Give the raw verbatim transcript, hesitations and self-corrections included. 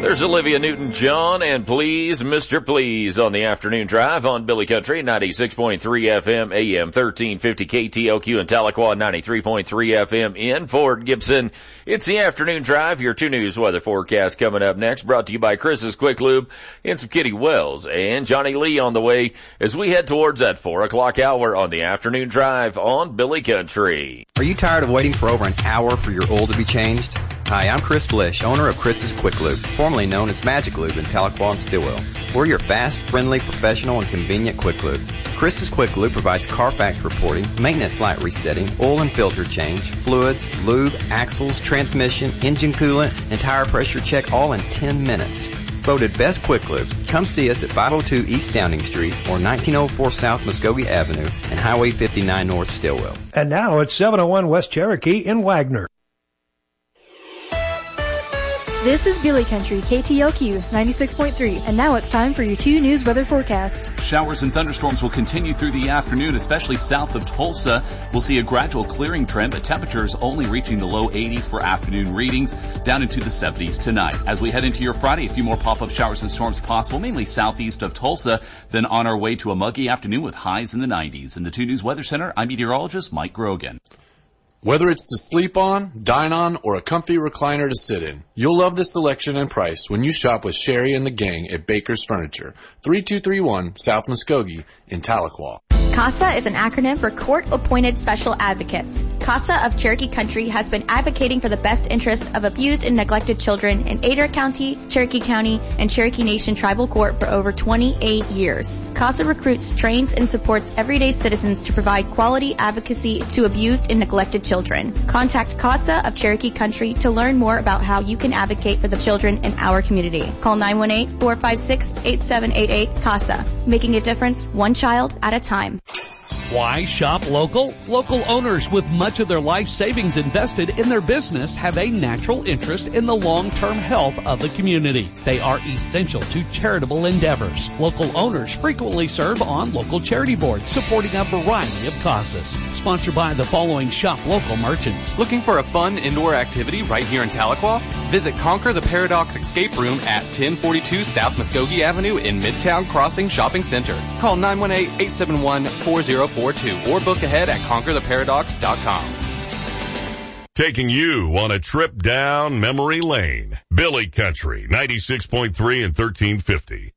There's Olivia Newton-John and Please, Mister Please on the afternoon drive on Billy Country, ninety-six point three F M, A M thirteen fifty K T L Q in Tahlequah, ninety-three point three F M in Fort Gibson. It's the afternoon drive. Your two news weather forecast coming up next, brought to you by Chris's Quick Lube in some Kitty Wells and Johnny Lee on the way as we head towards that four o'clock hour on the afternoon drive on Billy Country. Are you tired of waiting for over an hour for your oil to be changed? Hi, I'm Chris Blish, owner of Chris's Quick Lube, formerly known as Magic Lube in Tahlequah and Stillwell. We're your fast, friendly, professional, and convenient Quick Lube. Chris's Quick Lube provides Carfax reporting, maintenance light resetting, oil and filter change, fluids, lube, axles, transmission, engine coolant, and tire pressure check all in ten minutes. Voted Best Quick Lube. Come see us at five oh two East Downing Street or nineteen oh four South Muskogee Avenue and Highway fifty-nine North Stillwell. And now it's seven oh one West Cherokee in Wagner. This is Billy Country, K T L Q ninety-six point three, and now it's time for your two news weather forecast. Showers and thunderstorms will continue through the afternoon, especially south of Tulsa. We'll see a gradual clearing trend, but temperatures only reaching the low eighties for afternoon readings, down into the seventies tonight. As we head into your Friday, a few more pop-up showers and storms possible, mainly southeast of Tulsa, then on our way to a muggy afternoon with highs in the nineties. In the two News Weather Center, I'm meteorologist Mike Grogan. Whether it's to sleep on, dine on, or a comfy recliner to sit in, you'll love the selection and price when you shop with Sherry and the gang at Baker's Furniture, thirty-two thirty-one South Muskogee in Tahlequah. CASA is an acronym for Court Appointed Special Advocates. CASA of Cherokee Country has been advocating for the best interest of abused and neglected children in Adair County, Cherokee County, and Cherokee Nation Tribal Court for over twenty-eight years. CASA recruits, trains, and supports everyday citizens to provide quality advocacy to abused and neglected children. Contact CASA of Cherokee Country to learn more about how you can advocate for the children in our community. Call nine one eight, four five six, eight seven eight eight CASA, making a difference one child at a time. Why shop local? Local owners with much of their life savings invested in their business have a natural interest in the long-term health of the community. They are essential to charitable endeavors. Local owners frequently serve on local charity boards, supporting a variety of causes. Sponsored by the following shop local merchants. Looking for a fun indoor activity right here in Tahlequah? Visit Conquer the Paradox Escape Room at ten forty-two South Muskogee Avenue in Midtown Crossing Shopping Center. Call nine one eight, eight seven one, four oh four two or book ahead at conquer the paradox dot com. Taking you on a trip down memory lane. Billy Country, ninety-six point three and thirteen fifty.